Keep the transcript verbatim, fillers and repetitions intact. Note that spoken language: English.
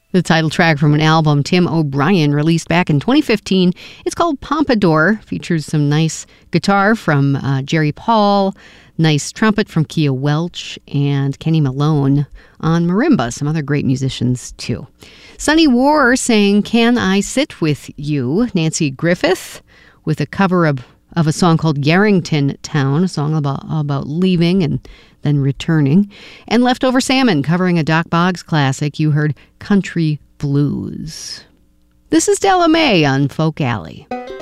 The title track from an album Tim O'Brien released back in twenty fifteen. It's called Pompadour. Features some nice guitar from uh, Jerry Paul, nice trumpet from Kia Welch, and Kenny Malone on marimba. Some other great musicians, too. Sunny War sang Can I Sit With You? Nancy Griffith with a cover of, of a song called Yarrington Town, a song about, about leaving and then returning. And Leftover Salmon covering a Doc Boggs classic. You heard Country Blues. This is Della Mae on Folk Alley.